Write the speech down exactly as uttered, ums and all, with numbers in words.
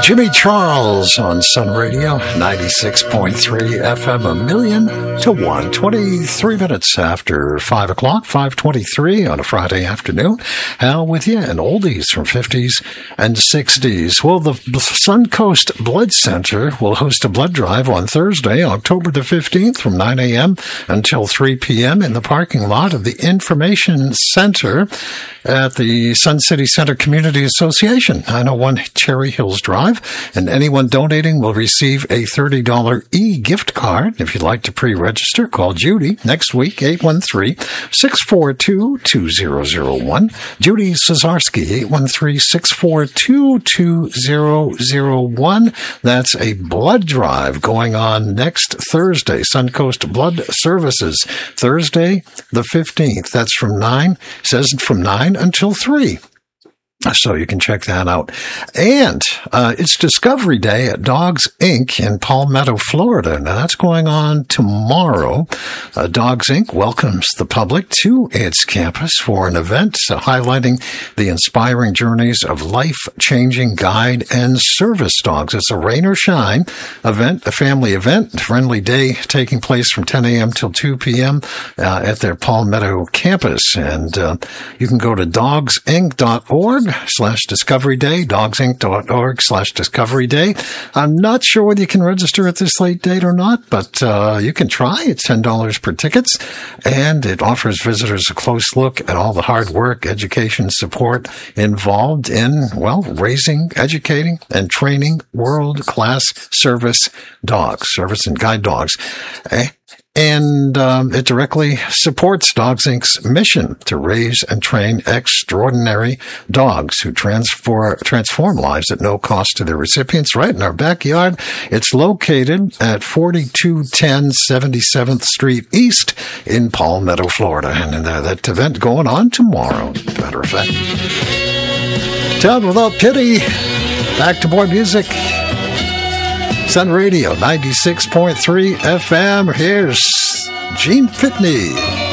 Jimmy Charles on Sun Radio, ninety-six point three F M, a million to one. twenty-three minutes after five o'clock, five twenty-three on a Friday afternoon. Hal with you, and oldies from fifties and sixties. Well, the Suncoast Blood Center will host a blood drive on Thursday, October the fifteenth from nine a.m. until three p.m. in the parking lot of the Information Center at the Sun City Center Community Association, nine oh one Cherry Hills Drive. And anyone donating will receive a thirty dollars e-gift card. If you'd like to pre-register, call Judy next week, eight one three, six four two, two zero zero one. Judy Cesarski, eight one three, six four two, two zero zero one. That's a blood drive going on next Thursday. Suncoast Blood Services, Thursday the fifteenth. That's from nine, it says from nine until three. So you can check that out. And uh, it's Discovery Day at Dogs Incorporated in Palmetto, Florida. Now, that's going on tomorrow. Uh, Dogs Incorporated welcomes the public to its campus for an event uh, highlighting the inspiring journeys of life-changing guide and service dogs. It's a rain or shine event, a family event, a friendly day taking place from ten a.m. till two p.m. Uh, at their Palmetto campus. And uh, you can go to dogs inc dot org slash Discovery Day, dogs inc dot org slash Discovery Day. I'm not sure whether you can register at this late date or not, but uh, you can try. It's ten dollars per tickets, and it offers visitors a close look at all the hard work, education, support involved in, well, raising, educating, and training world-class service dogs, service and guide dogs. Eh? And um, it directly supports Dogs Incorporated's mission to raise and train extraordinary dogs who transform, transform lives at no cost to their recipients right in our backyard. It's located at forty-two ten seventy-seventh Street East in Palmetto, Florida. And uh, that event going on tomorrow, as a matter of fact. Town Without Pity. Back to more music. Sun Radio, ninety-six point three F M. Here's Gene Pitney.